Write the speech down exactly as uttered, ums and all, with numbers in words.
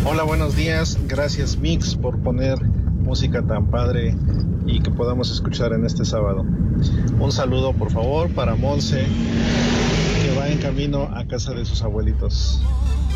Hola, buenos días. Gracias, Mix, por poner música tan padre y que podamos escuchar en este sábado. Un saludo, por favor, para Monse, que va en camino a casa de sus abuelitos.